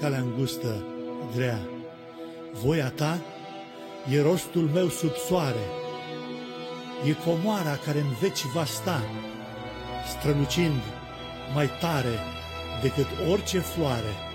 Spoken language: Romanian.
calea îngustă, grea. Voia ta e rostul meu sub soare, e comoara care în veci va sta, strălucind mai tare decât orice floare.